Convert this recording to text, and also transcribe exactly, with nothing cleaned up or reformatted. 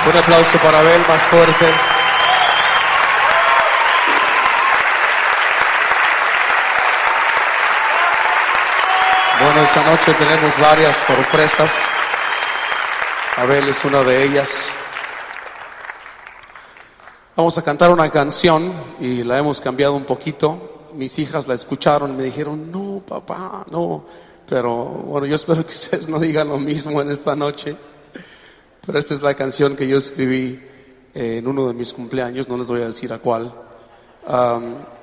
Un aplauso para Abel más fuerte. Bueno, esta noche tenemos varias sorpresas. Abel es una de ellas. Vamos a cantar una canción y la hemos cambiado un poquito. Mis hijas la escucharon y me dijeron, no, papá, no. Pero bueno, yo espero que ustedes no digan lo mismo en esta noche. Pero esta es la canción que yo escribí eh, en uno de mis cumpleaños, no les voy a decir a cuál. Um,